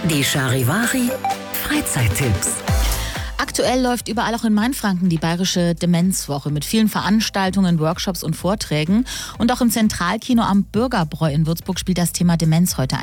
Die Charivari Freizeittipps. Aktuell läuft überall auch in Mainfranken die Bayerische Demenzwoche mit vielen Veranstaltungen, Workshops und Vorträgen. Und auch im Zentralkino am Bürgerbräu in Würzburg spielt das Thema Demenz heute